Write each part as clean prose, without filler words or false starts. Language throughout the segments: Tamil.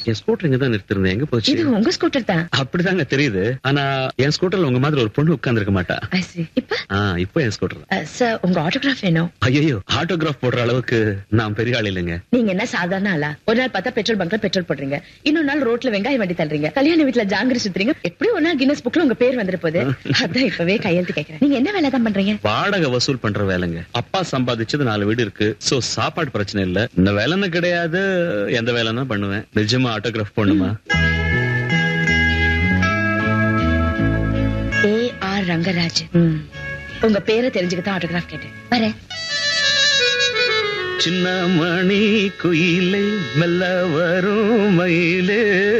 என் ஸ்கூட்டர் இங்க தான் நிறுத்திருந்தேன், எங்க போச்சு? இது உங்க ஸ்கூட்டர் தான். அப்படிதாங்க தெரியுது. ஆனா என் ஸ்கூட்டர்ல உங்க மாதிரி ஒரு பொண்ணு உட்கார்ந்து இருக்க மாட்டா. இப்ப இப்போ என் ஸ்கூட்டர். சார் உங்க ஆட்டோகிராஃப் வேணும். ஐயோ, ஆட்டோகிராஃப் போடுற அளவுக்கு நான் பெரிய ஆள் இல்லைங்க. நீங்க என்ன சாதாரண ஆளா? ஒரு நாள் பார்த்தா பெட்ரோல் பங்க்ல பெட்ரோல் போடுறீங்க, இன்னொரு நாள் ரோட்ல வெங்காயம் வண்டி தள்ளுறீங்க, கல்யாண வீட்டுல ஜாங்கிரி சுத்துறீங்க. எப்படி ஒரு நாள் கின்னஸ் புக்ல உங்க பேர் வந்துட்டு போகுது. அதான் இப்பவே கையெழுத்து கேக்குறேன். நீங்க என்ன வேலை தான் பண்றீங்க? வாடகை வசூல் பண்ற வேலைங்க. அப்பா சம்பாதிச்சது 4 வீடு இருக்கு. சோ சாப்பாடு பிரச்சனை இல்ல. இந்த வேலைன்னு கிடையாது, எந்த வேலைன்னா பண்ணுவேன். நிஜமா ஆட்டோகிராஃப் பண்ணுமா? A.R. ரங்கராஜ். உங்க பேரை தெரிஞ்சுக்கத்தான் ஆட்டோகிராஃப் கேட்டேன். வரேன். சின்ன மணி குயிலே மெல்ல வரும் மயிலே.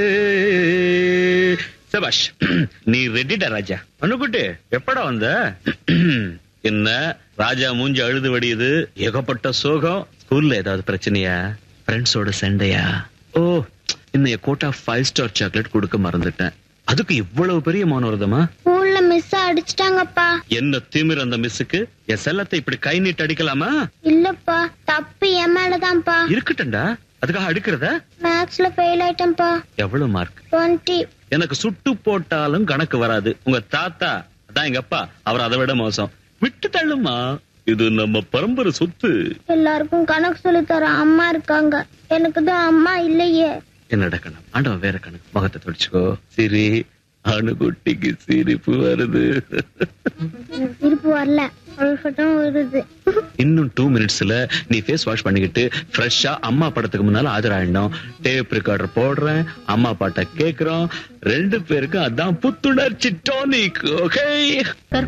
சபாஷ், நீ ரெடிடா ராஜா? அண்ணுக்குட்டி எப்படா வந்த? என்ன ராஜா மூஞ்சி அழுது வடியுது, ஏகப்பட்ட சோகம். ஸ்கூல்ல ஏதாவது பிரச்சனையா? ஃப்ரெண்ட்ஸோட சண்டையா? ஓ, இன்னைய கோட்டா 5 ஸ்டார் சாக்லேட் கொடுக்க மறந்துட்டேன். அதுக்கு இவ்வளவு பெரிய மௌனவிரதமா? ஸ்கூல்ல மிஸ் அடிச்சிட்டாங்கப்பா. என்ன திமிர் அந்த மிஸ்ஸுக்கு? என் செல்லத்தை இப்படி கை நீட்டு அடிக்கலாமா? இல்லப்பா, தப்பு என் மேலதான்ப்பா. இருக்கட்டும்டா, அதுக்காக அடிக்கிறத? மேக்ஸ்ல ஃபெயில் ஆயிட்டேன்ப்பா. எவ்வளவு மார்க்? 20. எனக்கு சுட்டு போட்டாலும் கணக்கு வராது. உங்க தாத்தா, அதான் எங்க அப்பா, அவர் அதை விட மோசம். விட்டு தள்ளுமா, இது நம்ம பரம்பரை சொத்து. எல்லாருக்கும் கணக்கு சொல்லி தர அம்மா இருக்காங்க, எனக்கு தான் அம்மா இல்லையே. என்னடா கணக்கு? ஆண்டவன் வேற கணக்கு. முகத்தை தொடச்சுக்கோ. சரி, அணுகுட்டிக்கு சிரிப்பு வருது. சிரிப்பு வரல, அழுகட்டும் வருது. இன்னும் 2 மினிட்ஸ்ல நீ ஃபேஸ் வாஷ் பண்ணிக்கிட்டு ஃப்ரெஷ்ஷா அம்மா படத்துக்கு முன்னால ஆஜராயிடணும். டேப் ரெக்கார்டர் போடுறேன், அம்மா பாட்டை கேக்குறோம். 2 பேருக்கும் அதான் புத்துணர்ச்சி டானிக். ஓகே.